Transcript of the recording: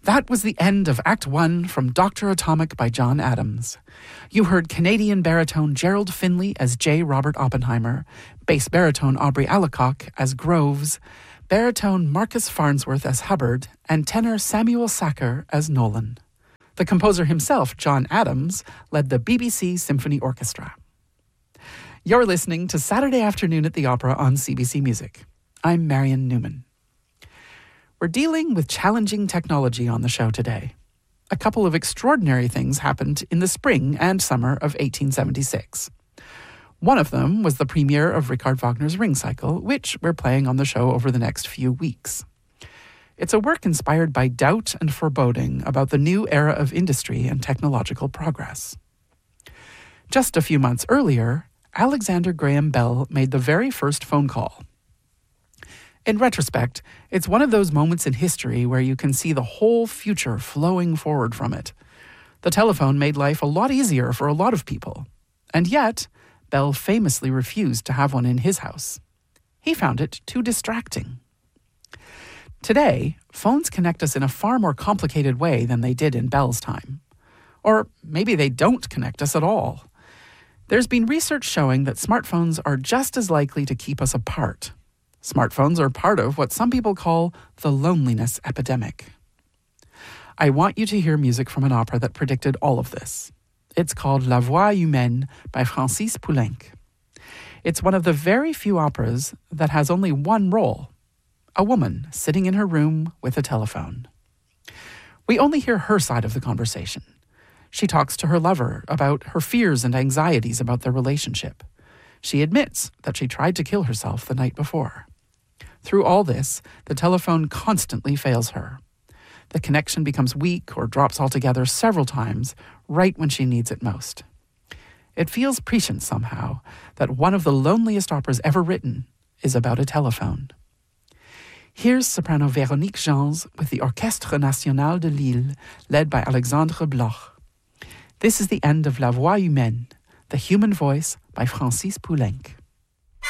That was the end of Act 1 from Dr. Atomic by John Adams. You heard Canadian baritone Gerald Finley as J. Robert Oppenheimer, bass baritone Aubrey Alacoque as Groves, baritone Marcus Farnsworth as Hubbard, and tenor Samuel Sacker as Nolan. The composer himself, John Adams, led the BBC Symphony Orchestra. You're listening to Saturday Afternoon at the Opera on CBC Music. I'm Marion Newman. We're dealing with challenging technology on the show today. A couple of extraordinary things happened in the spring and summer of 1876. One of them was the premiere of Richard Wagner's Ring Cycle, which we're playing on the show over the next few weeks. It's a work inspired by doubt and foreboding about the new era of industry and technological progress. Just a few months earlier, Alexander Graham Bell made the very first phone call. In retrospect, it's one of those moments in history where you can see the whole future flowing forward from it. The telephone made life a lot easier for a lot of people. And yet, Bell famously refused to have one in his house. He found it too distracting. Today, phones connect us in a far more complicated way than they did in Bell's time. Or maybe they don't connect us at all. There's been research showing that smartphones are just as likely to keep us apart. Smartphones are part of what some people call the loneliness epidemic. I want you to hear music from an opera that predicted all of this. It's called La Voix Humaine by Francis Poulenc. It's one of the very few operas that has only one role, a woman sitting in her room with a telephone. We only hear her side of the conversation. She talks to her lover about her fears and anxieties about their relationship. She admits that she tried to kill herself the night before. Through all this, the telephone constantly fails her. The connection becomes weak or drops altogether several times, right when she needs it most. It feels prescient somehow that one of the loneliest operas ever written is about a telephone. Here's soprano Véronique Gens with the Orchestre National de Lille, led by Alexandre Bloch. This is the end of La Voix Humaine, The Human Voice by Francis Poulenc.